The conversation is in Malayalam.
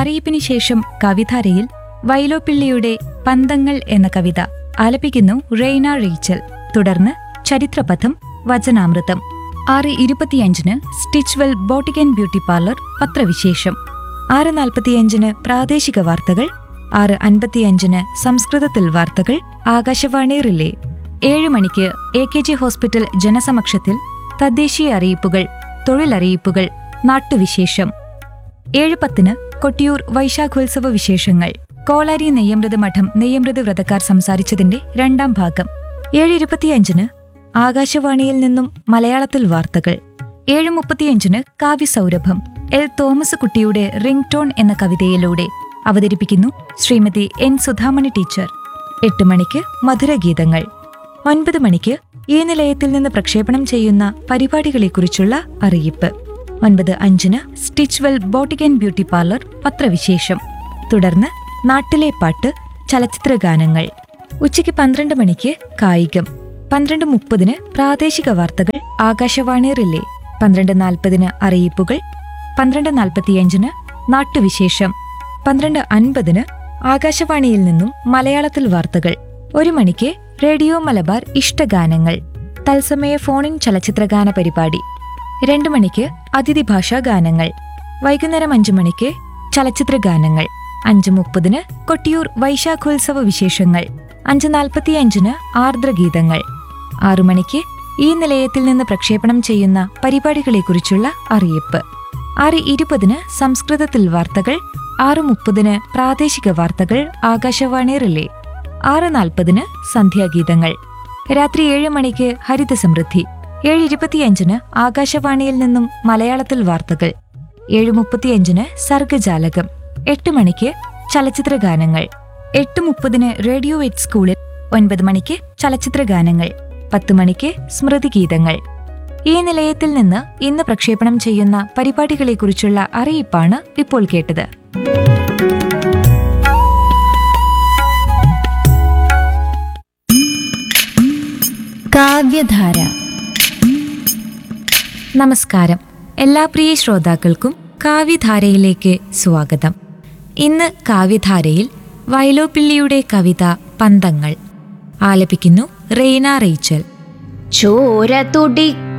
അറിയിപ്പിന് ശേഷം കവിധാരയിൽ വൈലോപ്പിള്ളിയുടെ പന്തങ്ങൾ എന്ന കവിത ആലപിക്കുന്നു റെയ്ന റീച്ചൽ. തുടർന്ന് ചരിത്രപഥം, വചനാമൃതം. 6:25 Stitchwell boutique and beauty parlour പത്രവിശേഷം. 6:45 പ്രാദേശിക വാർത്തകൾ. 6:55 സംസ്കൃതത്തിൽ വാർത്തകൾ. ആകാശവാണി റിലേ. 7 മണിക്ക് AKG ഹോസ്പിറ്റൽ ജനസമക്ഷത്തിൽ തദ്ദേശീയ അറിയിപ്പുകൾ, തൊഴിലറിയിപ്പുകൾ, നാട്ടുവിശേഷം. 7:10 കൊട്ടിയൂർ വൈശാഖോത്സവ വിശേഷങ്ങൾ. കോളാരി നെയ്യമൃത് മഠം നെയ്യമൃത് വ്രതക്കാർ സംസാരിച്ചതിന്റെ 2ാം ഭാഗം. 7:25 ആകാശവാണിയിൽ നിന്നും മലയാളത്തിൽ വാർത്തകൾ. 7:35 കാവ്യസൗരഭം. എൽ തോമസ് കുട്ടിയുടെ റിംഗ് ടോൺ എന്ന കവിതയിലൂടെ അവതരിപ്പിക്കുന്നു ശ്രീമതി N സുധാമണി ടീച്ചർ. 8 മണിക്ക് മധുരഗീതങ്ങൾ. 9 മണിക്ക് ഈ നിലയത്തിൽ നിന്ന് പ്രക്ഷേപണം ചെയ്യുന്ന പരിപാടികളെക്കുറിച്ചുള്ള അറിയിപ്പ്. 9:05 Stitchwell boutique and beauty parlour പത്രവിശേഷം. തുടർന്ന് നാട്ടിലെ പാട്ട്, ചലച്ചിത്രഗാനങ്ങൾ. ഉച്ചയ്ക്ക് 12 മണിക്ക് കായികം. 12:30 പ്രാദേശിക വാർത്തകൾ, ആകാശവാണി റിലേ. 12:40 അറിയിപ്പുകൾ. 12:45 നാട്ടുവിശേഷം. 12:50 ആകാശവാണിയിൽ നിന്നും മലയാളത്തിൽ വാർത്തകൾ. 1 മണിക്ക് റേഡിയോ മലബാർ ഇഷ്ടഗാനങ്ങൾ, തത്സമയ ഫോണിൻ ചലച്ചിത്രഗാന പരിപാടി. 2 മണിക്ക് അതിഥി ഭാഷാ ഗാനങ്ങൾ. വൈകുന്നേരം 5 മണിക്ക് ചലച്ചിത്രഗാനങ്ങൾ. 5:30 കൊട്ടിയൂർ വൈശാഖോത്സവ വിശേഷങ്ങൾ. 5:45 ആർദ്രഗീതങ്ങൾ. 6 മണിക്ക് ഈ നിലയത്തിൽ നിന്ന് പ്രക്ഷേപണം ചെയ്യുന്ന പരിപാടികളെക്കുറിച്ചുള്ള അറിയിപ്പ്. 6:20 സംസ്കൃതത്തിൽ വാർത്തകൾ. 6:30 പ്രാദേശിക വാർത്തകൾ, ആകാശവാണി റിലേ. 6:40 സന്ധ്യാഗീതങ്ങൾ. രാത്രി 7 മണിക്ക് ഹരിത സമൃദ്ധി. 7:25 ആകാശവാണിയിൽ നിന്നും മലയാളത്തിൽ വാർത്തകൾ. 7:35 സർഗജാലകം. 8 മണിക്ക് ചലച്ചിത്രഗാനങ്ങൾ. 8:30 റേഡിയോ എറ്റ് സ്കൂളിൽ. 9 മണിക്ക് ചലച്ചിത്രഗാനങ്ങൾ. 10 മണിക്ക് സ്മൃതിഗീതങ്ങൾ. ഈ നിലയത്തിൽ നിന്ന് ഇന്ന് പ്രക്ഷേപണം ചെയ്യുന്ന പരിപാടികളെക്കുറിച്ചുള്ള അറിയിപ്പാണ് ഇപ്പോൾ കേട്ടത്. കാവ്യധാര. നമസ്കാരം. എല്ലാ പ്രിയ ശ്രോതാക്കൾക്കും കാവ്യധാരയിലേക്ക് സ്വാഗതം. ഇന്ന് കാവ്യധാരയിൽ വൈലോപ്പിള്ളിയുടെ കവിത പന്തങ്ങൾ ആലപിക്കുന്നു റെയ്ന റീച്ചൽ. ചോര തുടി